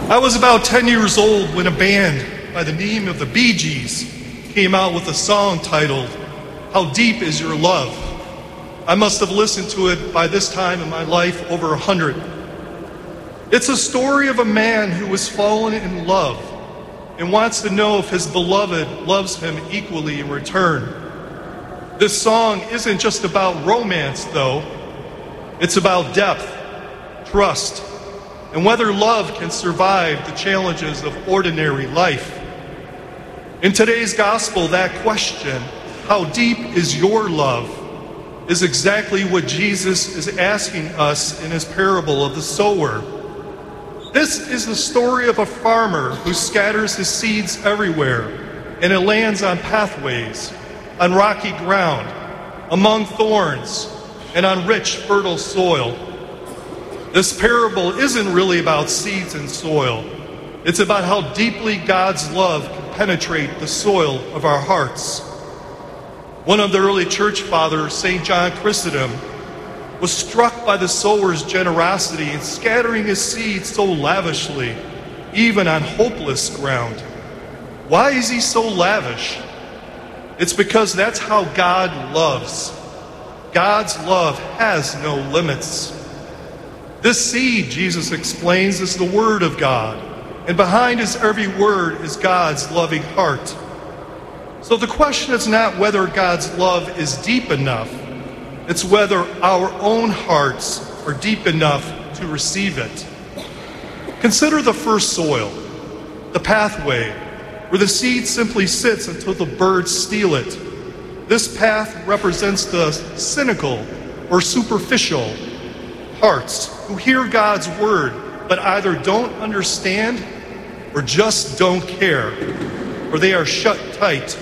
I was about 10 years old when a band by the name of the Bee Gees came out with a song titled, "How Deep Is Your Love?" I must have listened to it by this time in my life over 100. It's a story of a man who has fallen in love and wants to know if his beloved loves him equally in return. This song isn't just about romance, though. It's about depth, trust, and whether love can survive the challenges of ordinary life. In today's gospel, that question, how deep is your love, is exactly what Jesus is asking us in his parable of the sower. This is the story of a farmer who scatters his seeds everywhere, and it lands on pathways, on rocky ground, among thorns, and on rich, fertile soil. This parable isn't really about seeds and soil. It's about how deeply God's love can penetrate the soil of our hearts. One of the early church fathers, St. John Chrysostom, was struck by the sower's generosity in scattering his seeds so lavishly, even on hopeless ground. Why is he so lavish? It's because that's how God loves. God's love has no limits. This seed, Jesus explains, is the Word of God, and behind his every word is God's loving heart. So the question is not whether God's love is deep enough, it's whether our own hearts are deep enough to receive it. Consider the first soil, the pathway, where the seed simply sits until the birds steal it. This path represents the cynical or superficial hearts who hear God's word but either don't understand or just don't care, or they are shut tight.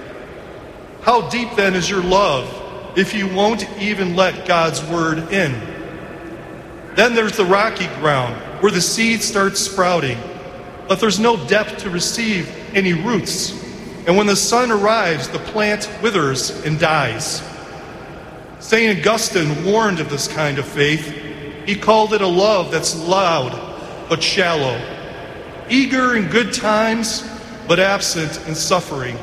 How deep then is your love if you won't even let God's word in? Then there's the rocky ground where the seed starts sprouting, but there's no depth to receive any roots. And when the sun arrives, the plant withers and dies. St. Augustine warned of this kind of faith. He called it a love that's loud but shallow, eager in good times but absent in suffering.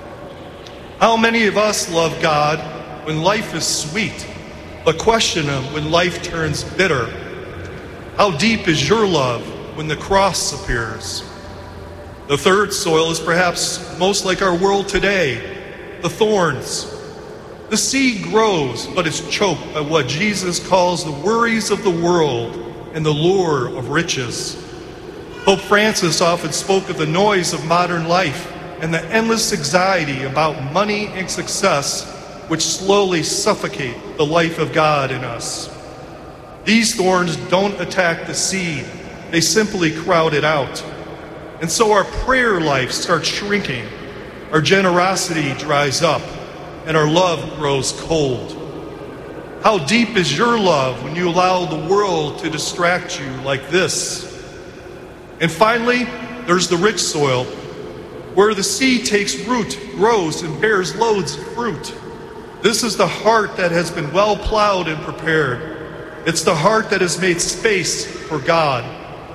How many of us love God when life is sweet, but question him when life turns bitter? How deep is your love when the cross appears? The third soil is perhaps most like our world today, the thorns. The seed grows, but is choked by what Jesus calls the worries of the world and the lure of riches. Pope Francis often spoke of the noise of modern life and the endless anxiety about money and success, which slowly suffocate the life of God in us. These thorns don't attack the seed, they simply crowd it out. And so our prayer life starts shrinking, our generosity dries up, and our love grows cold. How deep is your love when you allow the world to distract you like this? And finally, there's the rich soil, where the seed takes root, grows, and bears loads of fruit. This is the heart that has been well plowed and prepared. It's the heart that has made space for God.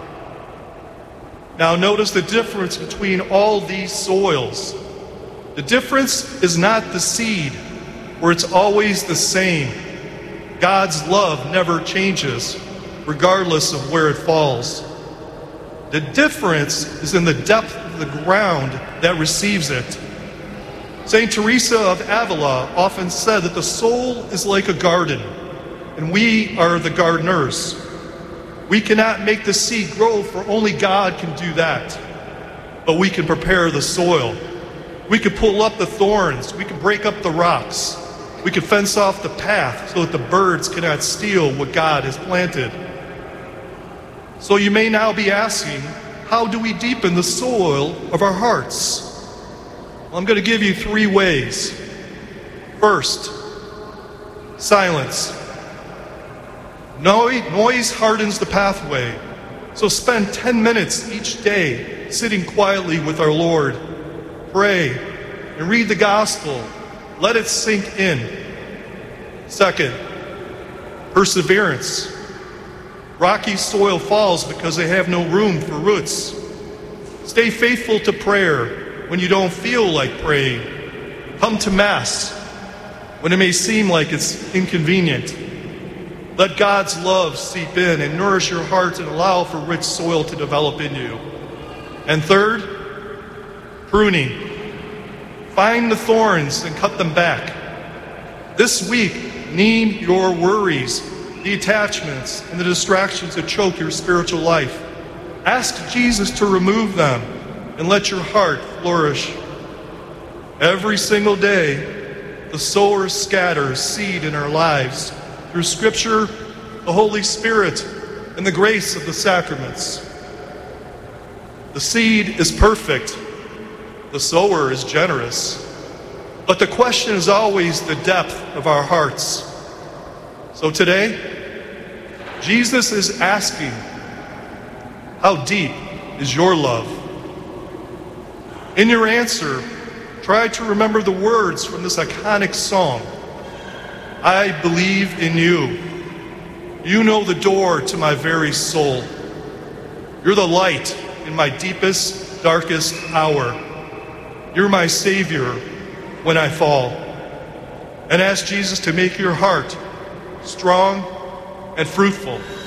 Now notice the difference between all these soils. The difference is not the seed, where it's always the same. God's love never changes, regardless of where it falls. The difference is in the depth of the ground that receives it. St. Teresa of Avila often said that the soul is like a garden, and we are the gardeners. We cannot make the seed grow, for only God can do that. But we can prepare the soil. We can pull up the thorns. We can break up the rocks. We can fence off the path so that the birds cannot steal what God has planted. So you may now be asking, how do we deepen the soil of our hearts? Well, I'm going to give you 3 ways. First, silence. Noise hardens the pathway. So spend 10 minutes each day sitting quietly with our Lord. Pray and read the gospel. Let it sink in. Second, perseverance. Rocky soil falls because they have no room for roots. Stay faithful to prayer when you don't feel like praying. Come to Mass when it may seem like it's inconvenient. Let God's love seep in and nourish your heart and allow for rich soil to develop in you. And third, pruning. Find the thorns and cut them back. This week, name your worries, the attachments, and the distractions that choke your spiritual life. Ask Jesus to remove them and let your heart flourish. Every single day, the sower scatters seed in our lives through Scripture, the Holy Spirit, and the grace of the sacraments. The seed is perfect. The sower is generous. But the question is always the depth of our hearts. So today, Jesus is asking, how deep is your love? In your answer, try to remember the words from this iconic song. I believe in you. You know the door to my very soul. You're the light in my deepest, darkest hour. You're my Savior when I fall. And ask Jesus to make your heart strong and fruitful.